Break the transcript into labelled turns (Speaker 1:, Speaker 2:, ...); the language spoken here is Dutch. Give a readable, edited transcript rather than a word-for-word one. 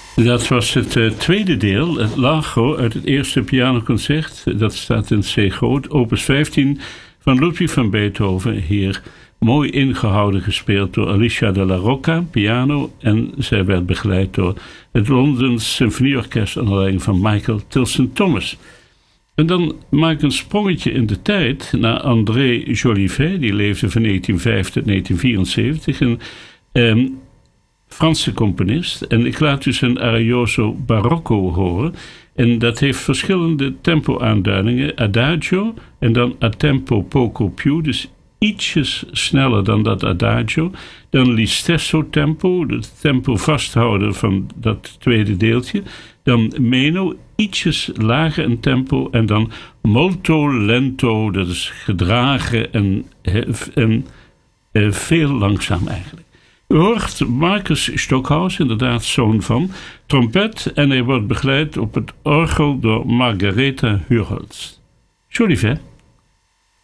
Speaker 1: Dat was het tweede deel, het Largo uit het eerste pianoconcert. Dat staat in C groot, opus 15 van Ludwig van Beethoven. Hier mooi ingehouden gespeeld door Alicia Della Rocca, piano. En zij werd begeleid door het Londens Symfonieorkest onder leiding van Michael Tilson Thomas. En dan maak ik een sprongetje in de tijd naar André Jolivet. Die leefde van 1905 tot 1974. Een Franse componist. En ik laat u zijn Arioso Barocco horen. En dat heeft verschillende tempo-aanduidingen. Adagio en dan a tempo poco più. Dus ietsjes sneller dan dat adagio. Dan l'istesso tempo. Het tempo vasthouden van dat tweede deeltje. Dan meno, ietsjes lager in tempo. En dan molto lento. Dat is gedragen en veel langzaam eigenlijk. U hoort Marcus Stockhaus, inderdaad zoon van, trompet. En hij wordt begeleid op het orgel door Margaretha Hurholz. Jolivet.